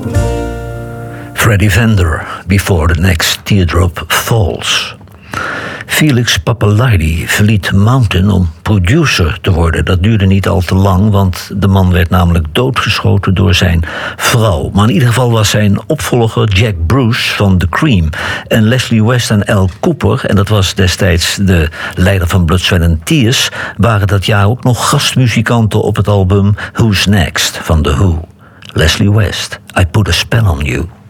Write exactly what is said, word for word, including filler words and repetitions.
Freddie Fender, Before the Next Teardrop Falls. Felix Pappalardi verliet Mountain om producer te worden. Dat duurde niet al te lang, want de man werd namelijk doodgeschoten door zijn vrouw. Maar in ieder geval was zijn opvolger Jack Bruce van The Cream. En Leslie West en Al Cooper, en dat was destijds de leider van Blood, Sweat and Tears, waren dat jaar ook nog gastmuzikanten op het album Who's Next van The Who. Leslie West, I Put a Spell on You.